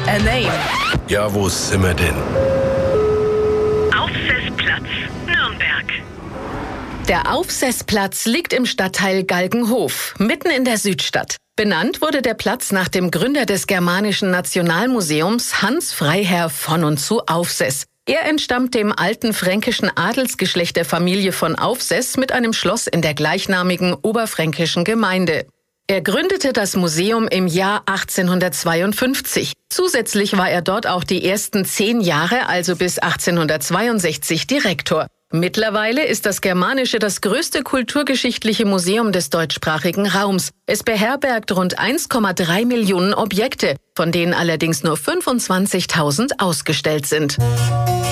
A Name. Ja, wo sind wir denn? Aufsessplatz, Nürnberg. Der Aufsessplatz liegt im Stadtteil Galgenhof, mitten in der Südstadt. Benannt wurde der Platz nach dem Gründer des Germanischen Nationalmuseums, Hans Freiherr von und zu Aufsess. Er entstammt dem alten fränkischen Adelsgeschlecht der Familie von Aufsess mit einem Schloss in der gleichnamigen oberfränkischen Gemeinde. Er gründete das Museum im Jahr 1852. Zusätzlich war er dort auch die ersten 10 Jahre, also bis 1862, Direktor. Mittlerweile ist das Germanische das größte kulturgeschichtliche Museum des deutschsprachigen Raums. Es beherbergt rund 1,3 Millionen Objekte, von denen allerdings nur 25.000 ausgestellt sind.